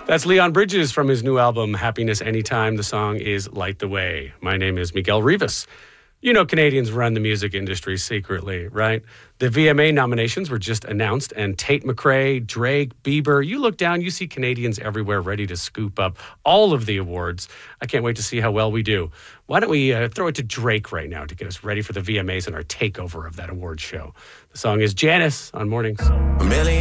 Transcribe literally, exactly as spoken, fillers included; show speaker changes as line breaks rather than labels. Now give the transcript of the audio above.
That's Leon Bridges from his new album, Happiness Anytime. The song is Light the Way. My name is Miguel Rivas. You know Canadians run the music industry secretly, right? The V M A nominations were just announced, and Tate McRae, Drake, Bieber, you look down, you see Canadians everywhere ready to scoop up all of the awards. I can't wait to see how well we do. Why don't we uh, throw it to Drake right now to get us ready for the V M As and our takeover of that award show. The song is Janice on Mornings.